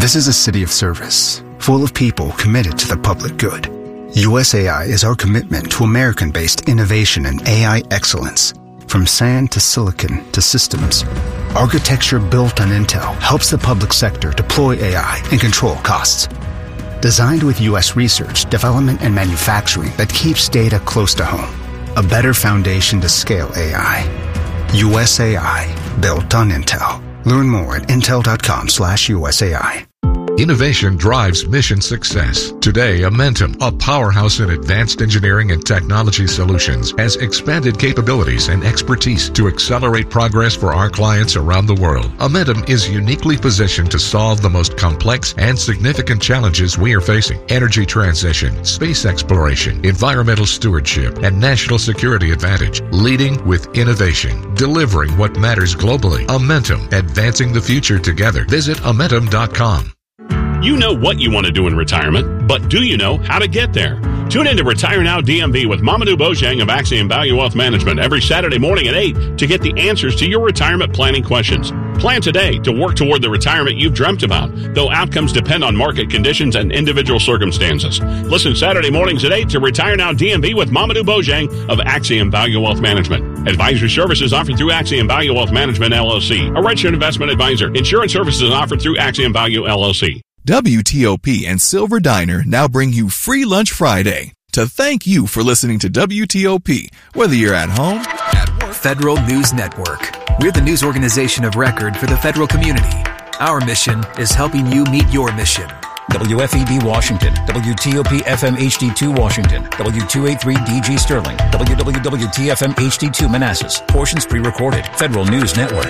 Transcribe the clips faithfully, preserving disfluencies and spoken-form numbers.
This is a city of service, full of people committed to the public good. U S A I is our commitment to American-based innovation and A I excellence. From sand to silicon to systems, architecture built on Intel helps the public sector deploy A I and control costs. Designed with U S research, development, and manufacturing that keeps data close to home. A better foundation to scale A I. U S A I, built on Intel. Learn more at intel.com slash USAI. Innovation drives mission success. Today, Amentum, a powerhouse in advanced engineering and technology solutions, has expanded capabilities and expertise to accelerate progress for our clients around the world. Amentum is uniquely positioned to solve the most complex and significant challenges we are facing: energy transition, space exploration, environmental stewardship, and national security advantage. Leading with innovation, delivering what matters globally. Amentum, advancing the future together. Visit Amentum dot com. You know what you want to do in retirement, but do you know how to get there? Tune in to Retire Now D M V with Mamadou Bojang of Axiom Value Wealth Management every Saturday morning at eight to get the answers to your retirement planning questions. Plan today to work toward the retirement you've dreamt about, though outcomes depend on market conditions and individual circumstances. Listen Saturday mornings at eight to Retire Now D M V with Mamadou Bojang of Axiom Value Wealth Management. Advisory services offered through Axiom Value Wealth Management, L L C, a registered investment advisor. Insurance services offered through Axiom Value, L L C. W T O P and Silver Diner now bring you Free Lunch Friday to thank you for listening to W T O P, whether you're at home, at work. Federal News Network. We're the news organization of record for the federal community. Our mission is helping you meet your mission. W F E B Washington, W T O P F M H D two Washington, W two eighty-three D G Sterling, W W W T F M H D two Manassas. Portions pre-recorded. Federal News Network.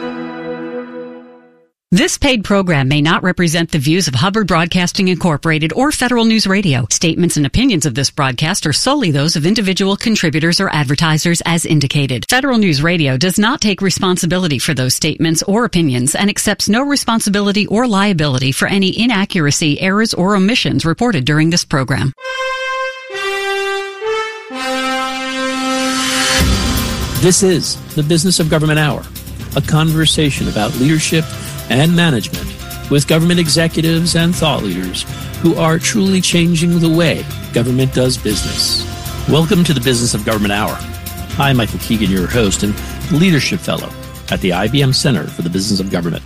This paid program may not represent the views of Hubbard Broadcasting Incorporated or Federal News Radio. Statements and opinions of this broadcast are solely those of individual contributors or advertisers as indicated. Federal News Radio does not take responsibility for those statements or opinions and accepts no responsibility or liability for any inaccuracy, errors, or omissions reported during this program. This is the Business of Government Hour, a conversation about leadership and management with government executives and thought leaders who are truly changing the way government does business. Welcome to the Business of Government Hour. I'm Michael Keegan, your host and Leadership Fellow at the I B M Center for the Business of Government.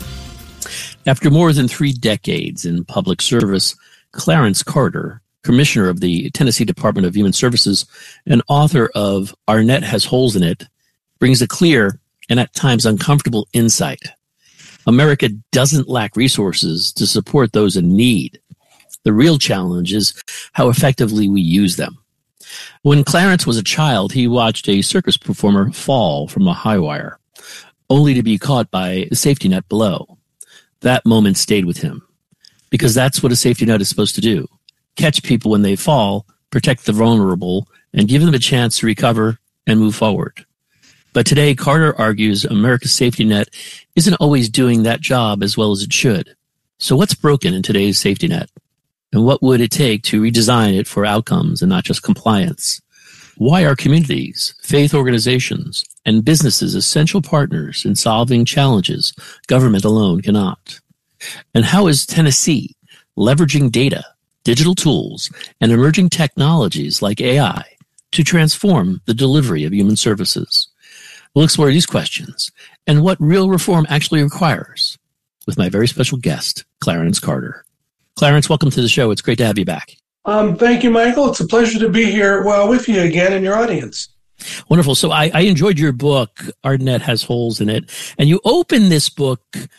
After more than three decades in public service, Clarence Carter, Commissioner of the Tennessee Department of Human Services and author of Our Net Has Holes in It, brings a clear and at times uncomfortable insight. America doesn't lack resources to support those in need. The real challenge is how effectively we use them. When Clarence was a child, he watched a circus performer fall from a high wire, only to be caught by a safety net below. That moment stayed with him, because that's what a safety net is supposed to do: catch people when they fall, protect the vulnerable, and give them a chance to recover and move forward. But today, Carter argues America's safety net isn't always doing that job as well as it should. So what's broken in today's safety net? And what would it take to redesign it for outcomes and not just compliance? Why are communities, faith organizations, and businesses essential partners in solving challenges government alone cannot? And how is Tennessee leveraging data, digital tools, and emerging technologies like A I to transform the delivery of human services? We'll explore these questions and what real reform actually requires with my very special guest, Clarence Carter. Clarence, welcome to the show. It's great to have you back. Um, thank you, Michael. It's a pleasure to be here well, with you again and your audience. Wonderful. So I, I enjoyed your book, Our Net Has Holes in It, and you open this book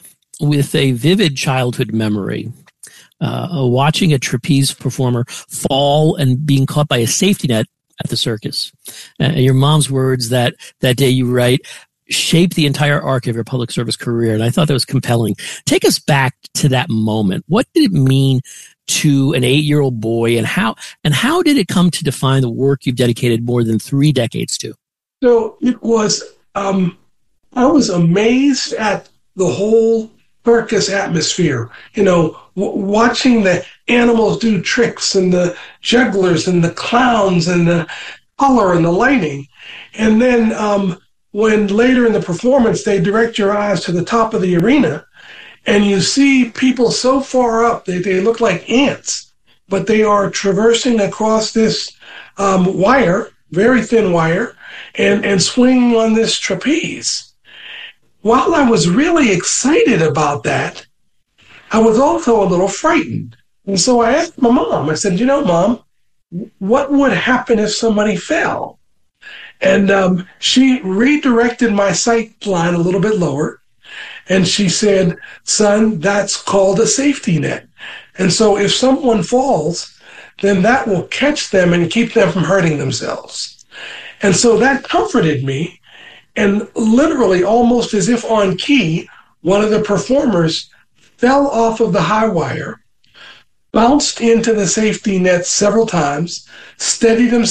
with a vivid childhood memory, uh, watching a trapeze performer fall and being caught by a safety net at the circus. Uh, your mom's words that, that day you write shaped the entire arc of your public service career. And I thought that was compelling. Take us back to that moment. What did it mean to an eight-year-old boy, and how, and how did it come to define the work you've dedicated more than three decades to? So it was, um, I was amazed at the whole circus atmosphere, you know, w- watching the animals do tricks and the jugglers and the clowns and the color and the lighting. And then um, when later in the performance, they direct your eyes to the top of the arena and you see people so far up, they, they look like ants, but they are traversing across this um, wire, very thin wire, and, and swinging on this trapeze. While I was really excited about that, I was also a little frightened. And so I asked my mom, I said, you know, Mom, what would happen if somebody fell? And um, she redirected my sight line a little bit lower. And she said, son, that's called a safety net. And so if someone falls, then that will catch them and keep them from hurting themselves. And so that comforted me. And literally, almost as if on key, one of the performers fell off of the high wire, bounced into the safety net several times, steadied himself